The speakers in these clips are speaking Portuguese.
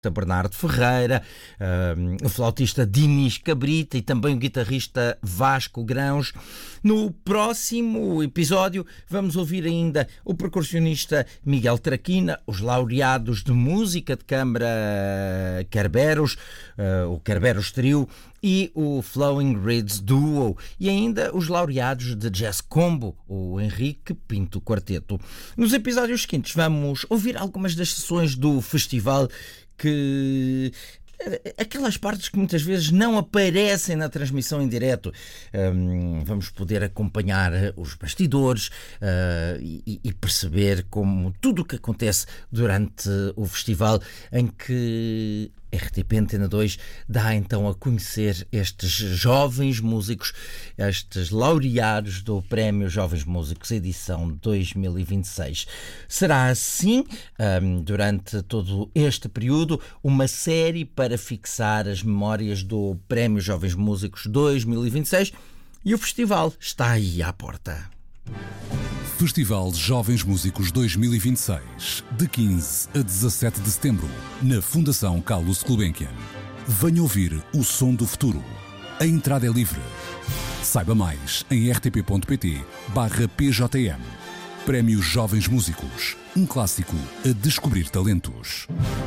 Bernardo Ferreira, o flautista Dinis Cabrita e também o guitarrista Vasco Grãos. No próximo episódio vamos ouvir ainda o percussionista Miguel Traquina, os laureados de música de câmara Kerberos, o Kerberos Trio e o Flowing Reeds Duo, e ainda os laureados de Jazz Combo, o Henrique Pinto Quarteto. Nos episódios seguintes vamos ouvir algumas das sessões do festival, que aquelas partes que muitas vezes não aparecem na transmissão em direto. Vamos poder acompanhar os bastidores e perceber como tudo o que acontece durante o festival, em que RTP Antena 2 dá então a conhecer estes jovens músicos, estes laureados do Prémio Jovens Músicos, edição 2026. Será assim, durante todo este período, uma série para fixar as memórias do Prémio Jovens Músicos 2026, e o festival está aí à porta. Festival Jovens Músicos 2026, de 15 a 17 de setembro, na Fundação Carlos Gulbenkian. Venha ouvir o som do futuro. A entrada é livre. Saiba mais em rtp.pt/pjm. Prémio Jovens Músicos, um clássico a descobrir talentos.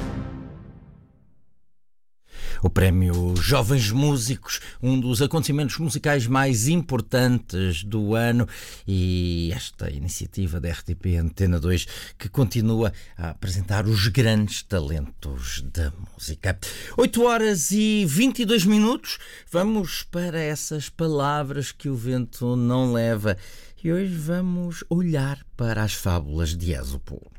O Prémio Jovens Músicos, um dos acontecimentos musicais mais importantes do ano, e esta iniciativa da RTP Antena 2 que continua a apresentar os grandes talentos da música. 8h22, vamos para essas palavras que o vento não leva, e hoje vamos olhar para as fábulas de Ésopo.